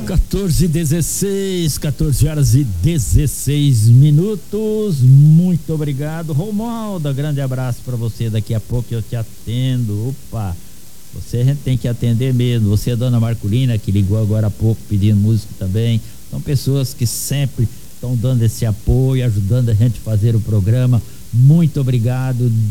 14h16. Muito obrigado, Romualdo. Grande abraço para você. Daqui a pouco eu te atendo. Opa, você a gente tem que atender mesmo. Você, dona Marculina, que ligou agora há pouco pedindo música também. São pessoas que sempre estão dando esse apoio, ajudando a gente a fazer o programa. Muito obrigado.